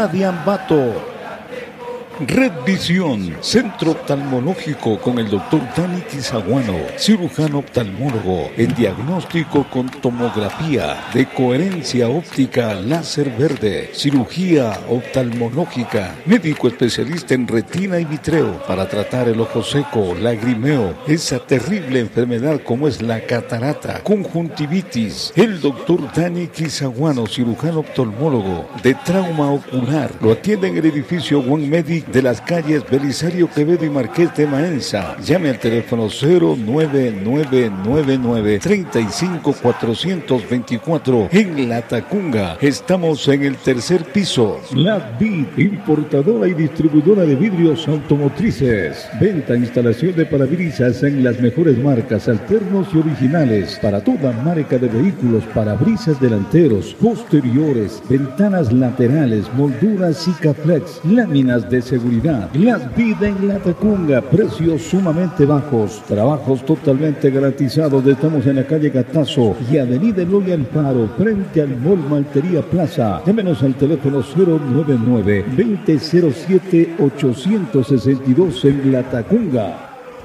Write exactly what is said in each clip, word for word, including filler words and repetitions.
de Ambato. Red Visión, centro oftalmológico con el doctor Dani Quizaguano, cirujano oftalmólogo, en diagnóstico con tomografía de coherencia óptica láser verde, cirugía oftalmológica, médico especialista en retina y vitreo para tratar el ojo seco, lagrimeo, esa terrible enfermedad como es la catarata, conjuntivitis. El doctor Dani Quizaguano, cirujano oftalmólogo de trauma ocular, lo atiende en el edificio One Medic de las calles Belisario Quevedo y Marqués de Maenza. Llame al teléfono cero nueve nueve nueve nueve, tres cinco cuatro dos cuatro en La Tacunga. Estamos en el tercer piso. La Vid, importadora y distribuidora de vidrios automotrices. Venta e instalación de parabrisas en las mejores marcas, alternos y originales. Para toda marca de vehículos, parabrisas delanteros, posteriores, ventanas laterales, molduras Sikaflex, láminas de seguridad. Las Vid en La Tacunga, precios sumamente bajos, trabajos totalmente garantizados. Estamos en la calle Catazo y avenida Eloy Alfaro, frente al Mall Maltería Plaza. Llámenos al teléfono cero nueve nueve, veinte cero siete, ochocientos sesenta y dos en La Tacunga.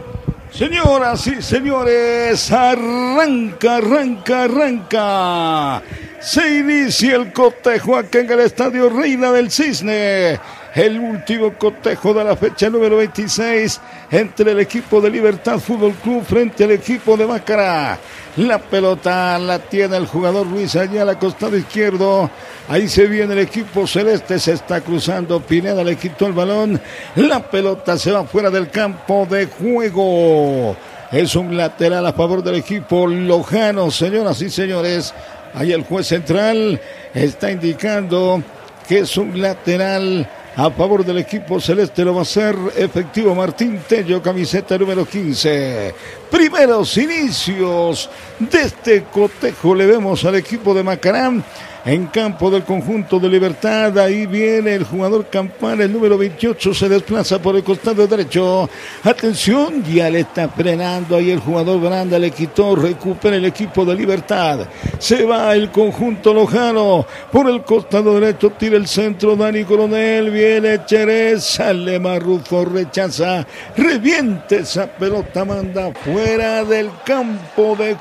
Señoras y señores, arranca, arranca, arranca. Se inicia el cotejo acá en el Estadio Reina del Cisne. El último cotejo de la fecha número veintiséis entre el equipo de Libertad Fútbol Club frente al equipo de Macará. La pelota la tiene el jugador Luis Ayala, costado izquierdo. Ahí se viene el equipo celeste, se está cruzando. Pineda le quitó el balón. La pelota se va fuera del campo de juego. Es un lateral a favor del equipo lojano, señoras y señores. Ahí el juez central está indicando que es un lateral a favor del equipo celeste. Lo va a hacer efectivo Martín Tello, camiseta número quince. Primeros inicios de este cotejo. Le vemos al equipo de Macará en campo del conjunto de Libertad. Ahí viene el jugador Campana, el número veintiocho, se desplaza por el costado derecho. Atención, ya le está frenando ahí el jugador Branda, le quitó, recupera el equipo de Libertad. Se va el conjunto lojano por el costado derecho, tira el centro Dani Coronel, viene Cherez, sale Marrufo, rechaza, reviente esa pelota, manda fuera del campo de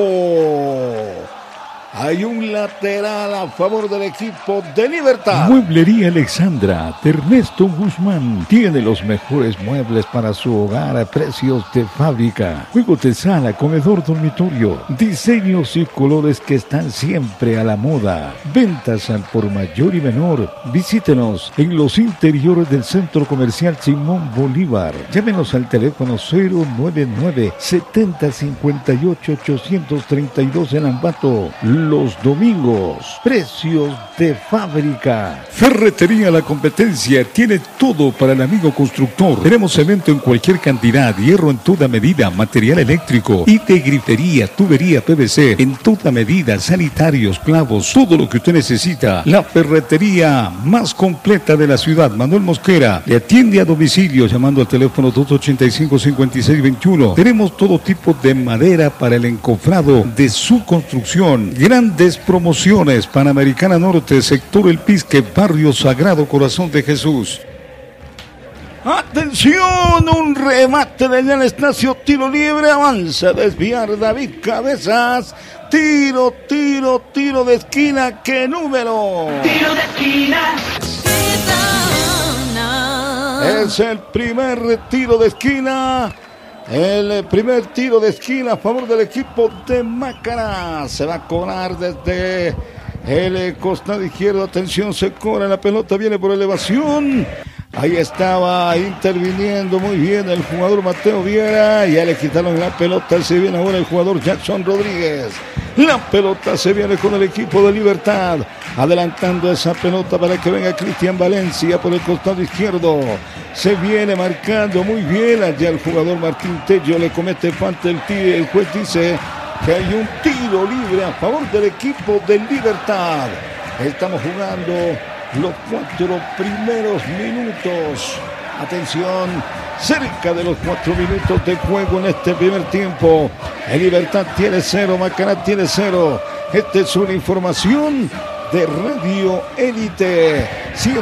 juego. Hay un lateral a favor del equipo de Libertad. Mueblería Alexandra de Ernesto Guzmán tiene los mejores muebles para su hogar a precios de fábrica. Juegos de sala, comedor, dormitorio, diseños y colores que están siempre a la moda. Ventas al por mayor y menor. Visítenos en los interiores del Centro Comercial Simón Bolívar. Llámenos al teléfono cero nueve nueve, setenta cincuenta y ocho, ochocientos treinta y dos en Ambato. Los domingos, precios de fábrica. Ferretería La Competencia tiene todo para el amigo constructor. Tenemos cemento en cualquier cantidad, hierro en toda medida, material eléctrico y de grifería, tubería P V C en toda medida, sanitarios, clavos, todo lo que usted necesita. La ferretería más completa de la ciudad. Manuel Mosquera le atiende a domicilio llamando al teléfono dos ochenta y cinco, cincuenta y seis veintiuno. Tenemos todo tipo de madera para el encofrado de su construcción. Grandes promociones, Panamericana Norte, sector El Pisque, barrio Sagrado Corazón de Jesús. Atención, un remate de Jan Estacio, tiro libre, avanza, desviar David Cabezas, tiro, tiro, tiro de esquina, ¿qué número? Tiro de esquina. Es el primer tiro de esquina. El primer tiro de esquina a favor del equipo de Macará. Se va a cobrar desde el costado izquierdo. Atención, se cobra la pelota, viene por elevación. Ahí estaba interviniendo muy bien el jugador Mateo Viera. Ya le quitaron la pelota. Se viene ahora el jugador Jackson Rodríguez. La pelota se viene con el equipo de Libertad. Adelantando esa pelota para que venga Cristian Valencia por el costado izquierdo. Se viene marcando muy bien allá el jugador Martín Tello. Le comete falta el tiro. El juez dice que hay un tiro libre a favor del equipo de Libertad. Estamos jugando los cuatro primeros minutos. Atención, cerca de los cuatro minutos de juego en este primer tiempo. El Libertad tiene cero, Macará tiene cero. Esta es una información de Radio Élite.